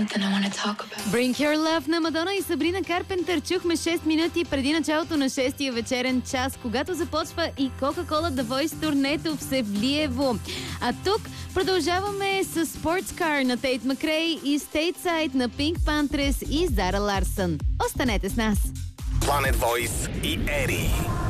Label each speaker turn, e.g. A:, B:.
A: Bring Your Love на Мадона и Сабрина Карпентър чухме 6 минути преди началото на 6-тия вечерен час, когато започва и Coca-Cola The Voice турнето в Севлиево. А тук продължаваме с Sports Car на Тейт Макрей и Stateside на Pink Panthers и Зара Ларсън. Останете с нас!
B: Planet Voice и Ери.